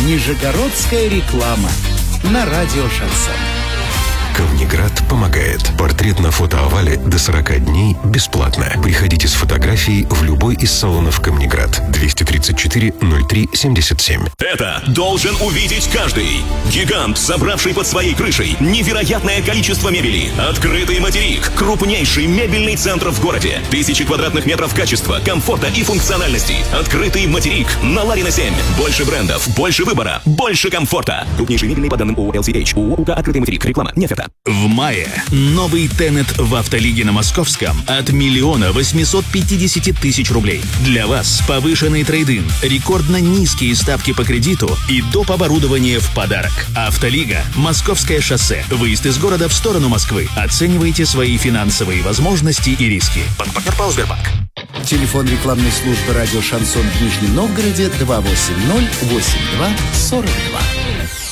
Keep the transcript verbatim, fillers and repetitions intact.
Нижегородская реклама на радио «Шансон». Кавниград помогает. Портрет на фотоовале до сорока дней бесплатно. Приходите с фотографией в любой из салонов Кавниград. двести тридцать четыре ноль три семьдесят семь. Это должен увидеть каждый. Гигант, собравший под своей крышей невероятное количество мебели. Открытый материк. Крупнейший мебельный центр в городе. Тысячи квадратных метров качества, комфорта и функциональности. Открытый материк на Ларина семь. Больше брендов, больше выбора, больше комфорта. Крупнейший мебельный по данным ООО эл си эйч. ООО УК «Открытый материк». Реклама не оферта. В мае новый Тенет в Автолиге на Московском от миллиона восьмисот пятидесяти тысяч рублей. Для вас повышенный трейд-ин, рекордно низкие ставки по кредиту и доп. Оборудование в подарок. Автолига, Московское шоссе. Выезд из города в сторону Москвы. Оценивайте свои финансовые возможности и риски. Партнер ПАО «Сбербанк». Телефон рекламной службы радио «Шансон» в Нижнем Новгороде два восемь ноль восемь два сорок два.